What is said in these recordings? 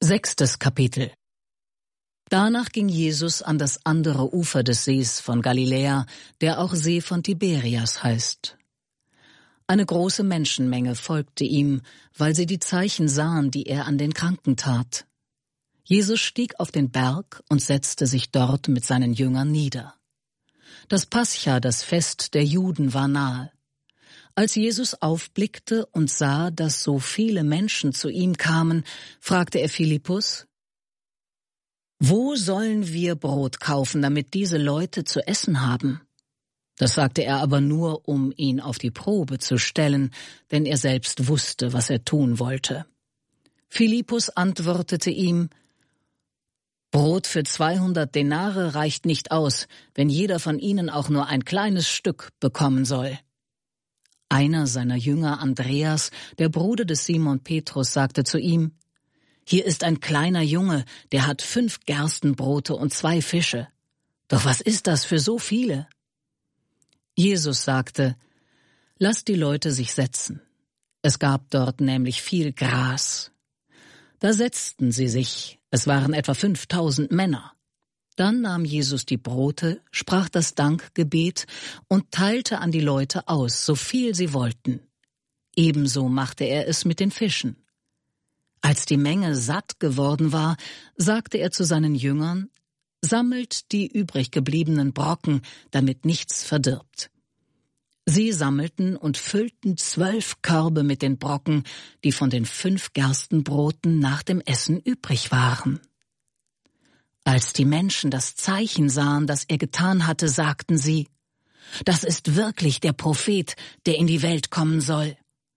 6. Kapitel. Danach ging Jesus an das andere Ufer des Sees von Galiläa, der auch See von Tiberias heißt. Eine große Menschenmenge folgte ihm, weil sie die Zeichen sahen, die er an den Kranken tat. Jesus stieg auf den Berg und setzte sich dort mit seinen Jüngern nieder. Das Pascha, das Fest der Juden, war nahe. Als Jesus aufblickte und sah, dass so viele Menschen zu ihm kamen, fragte er Philippus: »Wo sollen wir Brot kaufen, damit diese Leute zu essen haben?« Das sagte er aber nur, um ihn auf die Probe zu stellen, denn er selbst wusste, was er tun wollte. Philippus antwortete ihm: »Brot für 200 Denare reicht nicht aus, wenn jeder von ihnen auch nur ein kleines Stück bekommen soll.« Einer seiner Jünger, Andreas, der Bruder des Simon Petrus, sagte zu ihm: »Hier ist ein kleiner Junge, der hat 5 Gerstenbrote und 2 Fische. Doch was ist das für so viele?« Jesus sagte: »Lasst die Leute sich setzen.« Es gab dort nämlich viel Gras. Da setzten sie sich, es waren etwa 5000 Männer. Dann nahm Jesus die Brote, sprach das Dankgebet und teilte an die Leute aus, so viel sie wollten. Ebenso machte er es mit den Fischen. Als die Menge satt geworden war, sagte er zu seinen Jüngern: »Sammelt die übrig gebliebenen Brocken, damit nichts verdirbt.« Sie sammelten und füllten 12 Körbe mit den Brocken, die von den 5 Gerstenbroten nach dem Essen übrig waren. Als die Menschen das Zeichen sahen, das er getan hatte, sagten sie: »Das ist wirklich der Prophet, der in die Welt kommen soll.«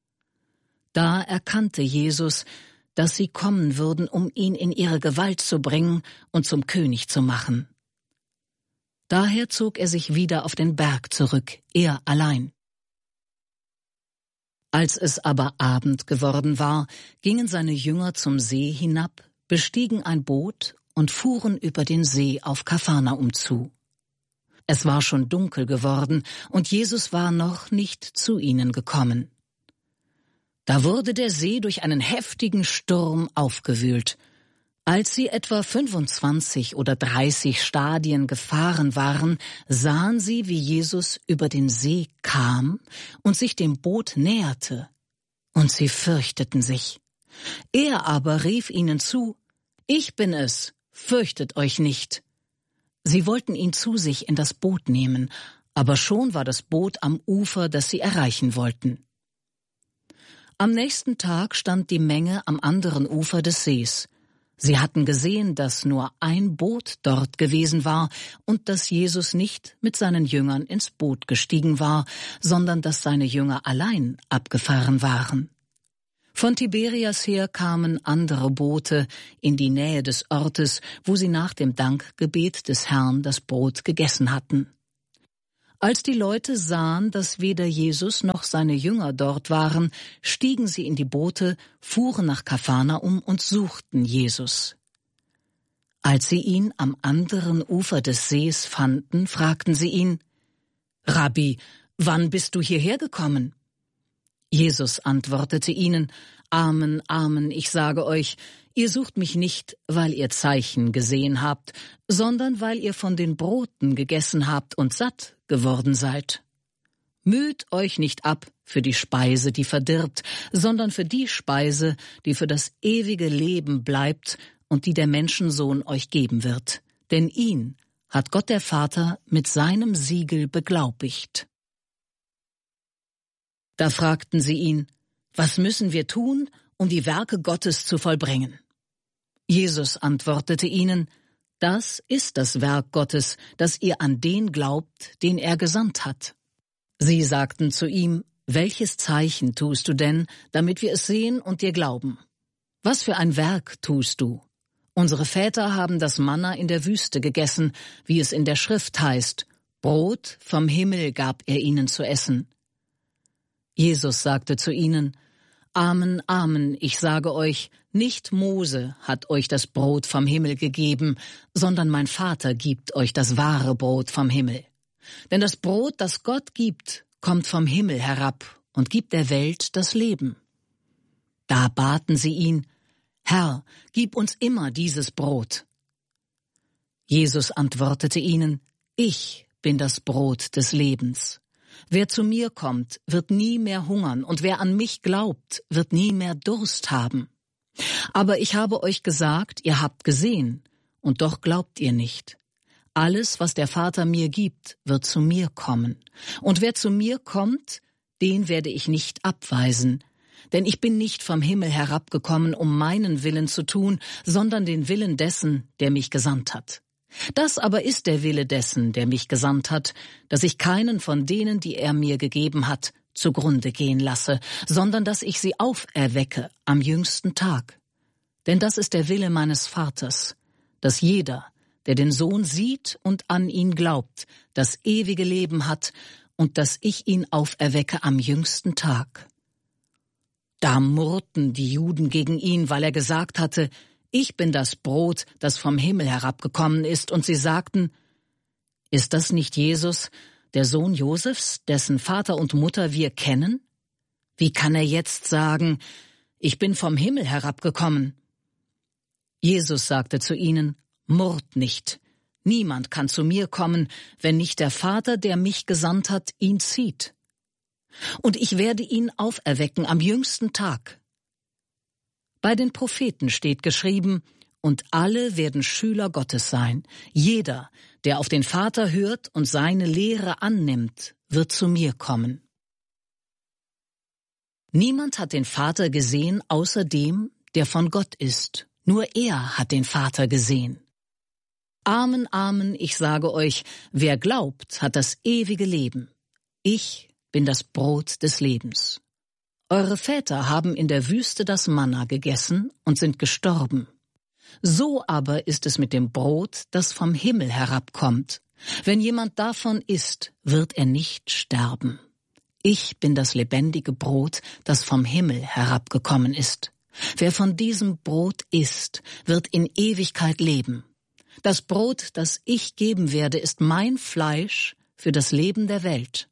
Da erkannte Jesus, dass sie kommen würden, um ihn in ihre Gewalt zu bringen und zum König zu machen. Daher zog er sich wieder auf den Berg zurück, er allein. Als es aber Abend geworden war, gingen seine Jünger zum See hinab, bestiegen ein Boot und fuhren über den See auf Kapharnaum zu. Es war schon dunkel geworden, und Jesus war noch nicht zu ihnen gekommen. Da wurde der See durch einen heftigen Sturm aufgewühlt. Als sie etwa 25 oder 30 Stadien gefahren waren, sahen sie, wie Jesus über den See kam und sich dem Boot näherte. Und sie fürchteten sich. Er aber rief ihnen zu: »Ich bin es, fürchtet euch nicht.« Sie wollten ihn zu sich in das Boot nehmen, aber schon war das Boot am Ufer, das sie erreichen wollten. Am nächsten Tag stand die Menge am anderen Ufer des Sees. Sie hatten gesehen, dass nur ein Boot dort gewesen war und dass Jesus nicht mit seinen Jüngern ins Boot gestiegen war, sondern dass seine Jünger allein abgefahren waren. Von Tiberias her kamen andere Boote in die Nähe des Ortes, wo sie nach dem Dankgebet des Herrn das Brot gegessen hatten. Als die Leute sahen, dass weder Jesus noch seine Jünger dort waren, stiegen sie in die Boote, fuhren nach Kapharnaum und suchten Jesus. Als sie ihn am anderen Ufer des Sees fanden, fragten sie ihn: »Rabbi, wann bist du hierher gekommen?« Jesus antwortete ihnen: »Amen, Amen, ich sage euch, ihr sucht mich nicht, weil ihr Zeichen gesehen habt, sondern weil ihr von den Broten gegessen habt und satt geworden seid. Müht euch nicht ab für die Speise, die verdirbt, sondern für die Speise, die für das ewige Leben bleibt und die der Menschensohn euch geben wird. Denn ihn hat Gott der Vater mit seinem Siegel beglaubigt.« Da fragten sie ihn: »Was müssen wir tun, um die Werke Gottes zu vollbringen?« Jesus antwortete ihnen: »Das ist das Werk Gottes, dass ihr an den glaubt, den er gesandt hat.« Sie sagten zu ihm: »Welches Zeichen tust du denn, damit wir es sehen und dir glauben? Was für ein Werk tust du? Unsere Väter haben das Manna in der Wüste gegessen, wie es in der Schrift heißt: Brot vom Himmel gab er ihnen zu essen.« Jesus sagte zu ihnen: »Amen, Amen, ich sage euch, nicht Mose hat euch das Brot vom Himmel gegeben, sondern mein Vater gibt euch das wahre Brot vom Himmel. Denn das Brot, das Gott gibt, kommt vom Himmel herab und gibt der Welt das Leben.« Da baten sie ihn: Herr, gib uns immer dieses Brot. Jesus antwortete ihnen, ich bin das Brot des Lebens. Wer zu mir kommt, wird nie mehr hungern, und wer an mich glaubt, wird nie mehr Durst haben. Aber ich habe euch gesagt, ihr habt gesehen, und doch glaubt ihr nicht. Alles, was der Vater mir gibt, wird zu mir kommen. Und wer zu mir kommt, den werde ich nicht abweisen. Denn ich bin nicht vom Himmel herabgekommen, um meinen Willen zu tun, sondern den Willen dessen, der mich gesandt hat. Das aber ist der Wille dessen, der mich gesandt hat, dass ich keinen von denen, die er mir gegeben hat, zugrunde gehen lasse, sondern dass ich sie auferwecke am jüngsten Tag. Denn das ist der Wille meines Vaters, dass jeder, der den Sohn sieht und an ihn glaubt, das ewige Leben hat und dass ich ihn auferwecke am jüngsten Tag. Da murrten die Juden gegen ihn, weil er gesagt hatte, ich bin das Brot, das vom Himmel herabgekommen ist, und sie sagten, ist das nicht Jesus, der Sohn Josefs, dessen Vater und Mutter wir kennen? Wie kann er jetzt sagen, ich bin vom Himmel herabgekommen? Jesus sagte zu ihnen, murrt nicht. Niemand kann zu mir kommen, wenn nicht der Vater, der mich gesandt hat, ihn zieht. Und ich werde ihn auferwecken am jüngsten Tag. Bei den Propheten steht geschrieben, und alle werden Schüler Gottes sein. Jeder, der auf den Vater hört und seine Lehre annimmt, wird zu mir kommen. Niemand hat den Vater gesehen, außer dem, der von Gott ist. Nur er hat den Vater gesehen. Amen, Amen, ich sage euch, wer glaubt, hat das ewige Leben. Ich bin das Brot des Lebens. Eure Väter haben in der Wüste das Manna gegessen und sind gestorben. So aber ist es mit dem Brot, das vom Himmel herabkommt. Wenn jemand davon isst, wird er nicht sterben. Ich bin das lebendige Brot, das vom Himmel herabgekommen ist. Wer von diesem Brot isst, wird in Ewigkeit leben. Das Brot, das ich geben werde, ist mein Fleisch für das Leben der Welt.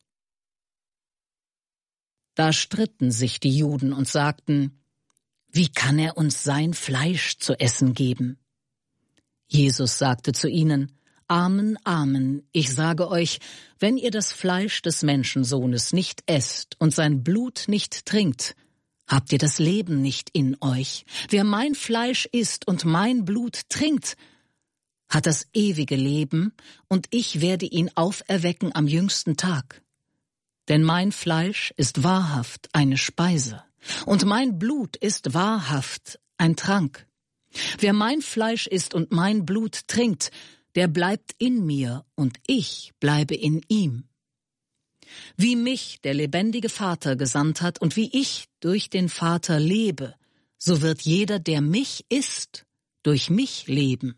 Da stritten sich die Juden und sagten, wie kann er uns sein Fleisch zu essen geben? Jesus sagte zu ihnen, Amen, Amen, ich sage euch, wenn ihr das Fleisch des Menschensohnes nicht esst und sein Blut nicht trinkt, habt ihr das Leben nicht in euch. Wer mein Fleisch isst und mein Blut trinkt, hat das ewige Leben, und ich werde ihn auferwecken am jüngsten Tag. Denn mein Fleisch ist wahrhaft eine Speise, und mein Blut ist wahrhaft ein Trank. Wer mein Fleisch isst und mein Blut trinkt, der bleibt in mir, und ich bleibe in ihm. Wie mich der lebendige Vater gesandt hat und wie ich durch den Vater lebe, so wird jeder, der mich isst, durch mich leben.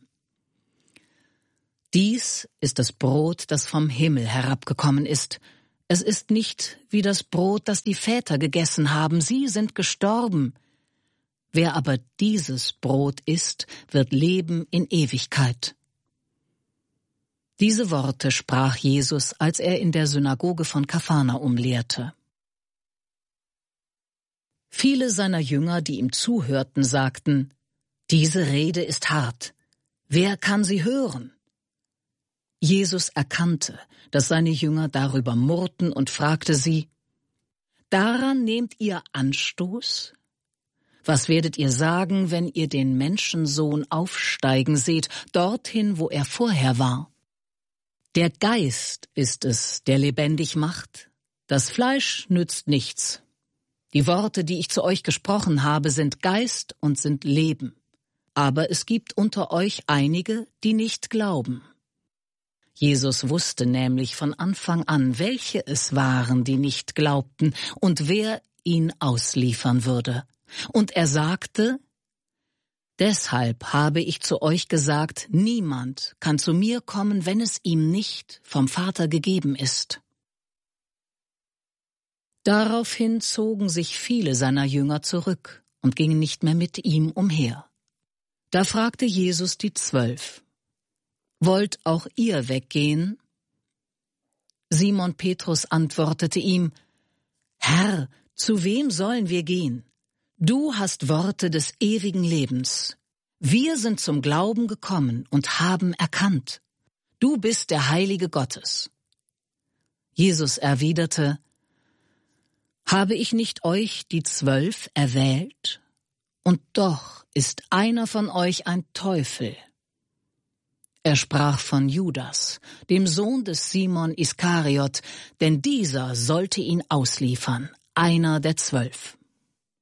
Dies ist das Brot, das vom Himmel herabgekommen ist. Es ist nicht wie das Brot, das die Väter gegessen haben, sie sind gestorben. Wer aber dieses Brot isst, wird leben in Ewigkeit. Diese Worte sprach Jesus, als er in der Synagoge von Kapharnaum lehrte. Viele seiner Jünger, die ihm zuhörten, sagten, diese Rede ist hart. Wer kann sie hören? Jesus erkannte, dass seine Jünger darüber murrten und fragte sie, daran nehmt ihr Anstoß? Was werdet ihr sagen, wenn ihr den Menschensohn aufsteigen seht, dorthin, wo er vorher war? Der Geist ist es, der lebendig macht. Das Fleisch nützt nichts. Die Worte, die ich zu euch gesprochen habe, sind Geist und sind Leben. Aber es gibt unter euch einige, die nicht glauben. Jesus wusste nämlich von Anfang an, welche es waren, die nicht glaubten und wer ihn ausliefern würde. Und er sagte, deshalb habe ich zu euch gesagt, niemand kann zu mir kommen, wenn es ihm nicht vom Vater gegeben ist. Daraufhin zogen sich viele seiner Jünger zurück und gingen nicht mehr mit ihm umher. Da fragte Jesus die 12, wollt auch ihr weggehen? Simon Petrus antwortete ihm, Herr, zu wem sollen wir gehen? Du hast Worte des ewigen Lebens. Wir sind zum Glauben gekommen und haben erkannt. Du bist der Heilige Gottes. Jesus erwiderte: Habe ich nicht euch die 12 erwählt? Und doch ist einer von euch ein Teufel. Er sprach von Judas, dem Sohn des Simon Iskariot, denn dieser sollte ihn ausliefern, einer der 12.